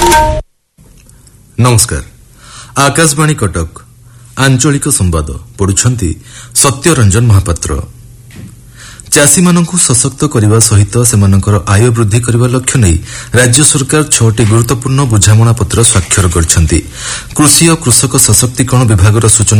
नमस्कार आकाशवाणी कटक आंचलिक संवाद पढ़ुछंती सत्यरंजन महापात्र। चाषी मानकु सशक्त करने सहित सेमानकर आय वृद्धि करने लक्ष्य नहीं राज्य सरकार 6टी गुरुत्वपूर्ण बुझामणा पत्र स्वाक्षर करछंती। कृषि और कृषक सशक्तिकरण विभाग सूचना